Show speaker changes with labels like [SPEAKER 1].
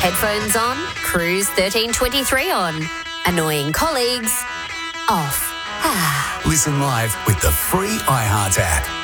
[SPEAKER 1] Headphones on, Cruise 1323 on. Annoying colleagues, off.
[SPEAKER 2] Listen live with the free iHeart app.